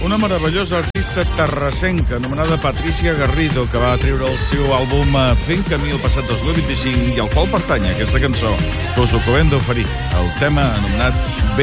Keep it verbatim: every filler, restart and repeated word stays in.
una meravellosa artista terrassenca anomenada Patricia Garrido, que va treure el seu àlbum Fent Camí el passat dos mil vint-i-cinc i al qual pertany aquesta cançó que us acabem d'oferir, el tema anomenat